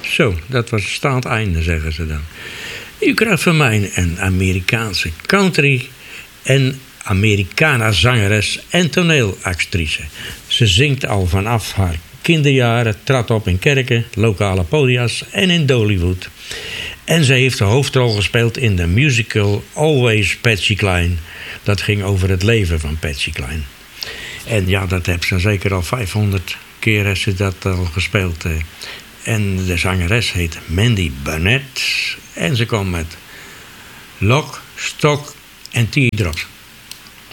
Zo, dat was het staand einde, zeggen ze dan. U krijgt van mij een Amerikaanse country en Americana zangeres en toneelactrice. Ze zingt al vanaf haar kinderjaren, trad op in kerken, lokale podia's en in Dollywood. En ze heeft de hoofdrol gespeeld in de musical Always Patsy Cline. Dat ging over het leven van Patsy Cline. En ja, dat heeft ze zeker al 500 keer heeft ze dat al gespeeld. En de zangeres heet Mandy Burnett. En ze komt met Lock, Stock en Teardrops.